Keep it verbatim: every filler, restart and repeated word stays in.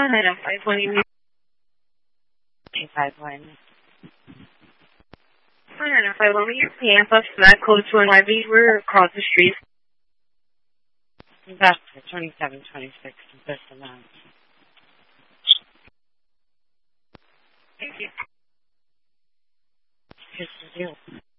ahead and five one eight five one. Go ahead and five one with your Tampa flat code to N Y B. We're across the street. That's twenty-seven twenty-six. That's the amount. Thank you. Just a deal.